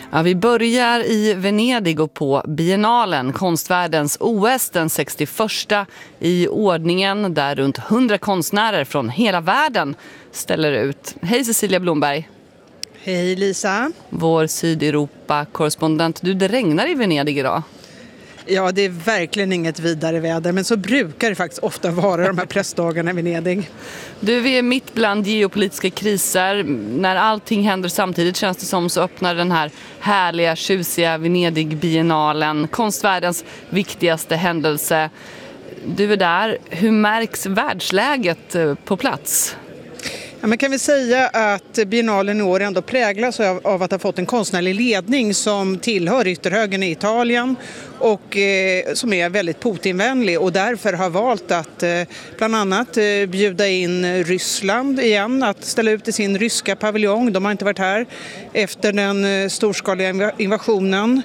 Ja, vi börjar i Venedig och på Biennalen, konstvärldens OS, den 61:a i ordningen, där runt 100 konstnärer från hela världen ställer ut. Hej Cecilia Blomberg. Hej Lisa. Vår Sydeuropa-korrespondent. Det regnar i Venedig idag. Ja, det är verkligen inget vidare väder, men så brukar det faktiskt ofta vara de här pressdagarna i Venedig. Vi är mitt bland geopolitiska kriser. När allting händer samtidigt känns det som så öppnar den här härliga, tjusiga Venedig-biennalen, konstvärldens viktigaste händelse. Du är där. Hur märks världsläget på plats? Ja, man kan väl säga att biennalen i år ändå präglas av att ha fått en konstnärlig ledning som tillhör ytterhögern i Italien och som är väldigt Putinvänlig och därför har valt att bland annat bjuda in Ryssland igen att ställa ut i sin ryska paviljong. De har inte varit här efter den storskaliga invasionen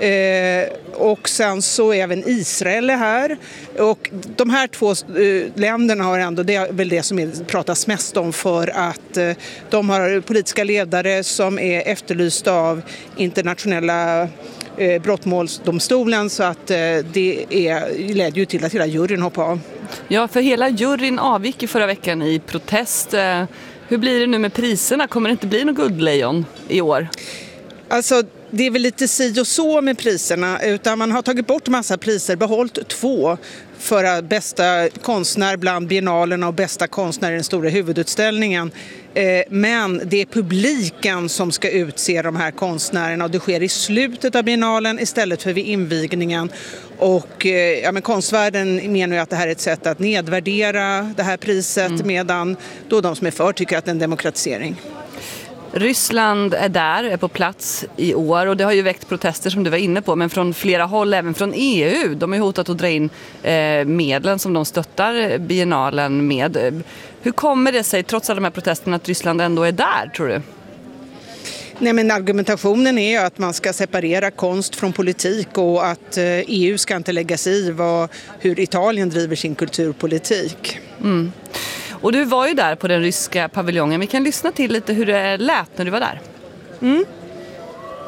och sen så även Israel är här och de här två länderna har ändå, det är väl det som pratas mest om för att de har politiska ledare som är efterlysta av internationella brottmålsdomstolen så att det ledde ju till att hela juryn hoppade av. Ja, för hela juryn avgick i förra veckan i protest. Hur blir det nu med priserna? Kommer det inte bli något guldlejon i år? Alltså, det är väl lite si och så med priserna utan man har tagit bort massa priser, behållit 2 för bästa konstnär bland biennalen och bästa konstnär i den stora huvudutställningen. Men det är publiken som ska utse de här konstnärerna och det sker i slutet av biennalen istället för vid invigningen. Och men konstvärlden menar ju att det här är ett sätt att nedvärdera det här priset medan då de som är för tycker att det är en demokratisering. Ryssland är på plats i år och det har ju väckt protester som du var inne på, men från flera håll, även från EU. De har hotat att dra in medlen som de stöttar biennalen med. Hur kommer det sig, trots alla de här protesterna, att Ryssland ändå är där, tror du? Nej, men argumentationen är ju att man ska separera konst från politik och att EU ska inte lägga sig i hur Italien driver sin kulturpolitik. Mm. Och du var ju där på den ryska paviljongen. Vi kan lyssna till lite hur det lät när du var där.